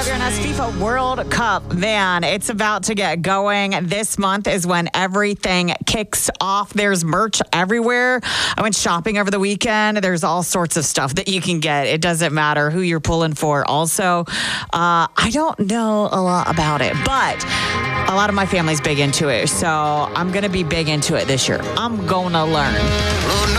Jonas, FIFA World Cup, man, it's about to get going. This month is when everything kicks off. There's merch everywhere. I went shopping over the weekend. There's all sorts of stuff that you can get. It doesn't matter who you're pulling for. Also, I don't know a lot about it, but a lot of my family's big into it. So I'm going to be big into it this year. I'm going to learn.